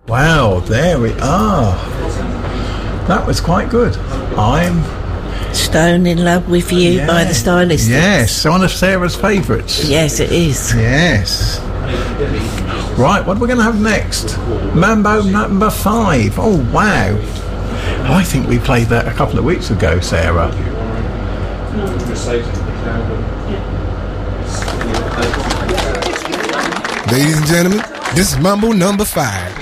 Wow, there we are. That was quite good. I'm Stone in Love with You by the Stylists. Yes, one of Sarah's favourites. Yes, it is. Yes. Right, what are we going to have next? Mambo number 5. Oh, wow. I think we played that a couple of weeks ago, Sarah. Ladies and gentlemen, this is Mambo number 5.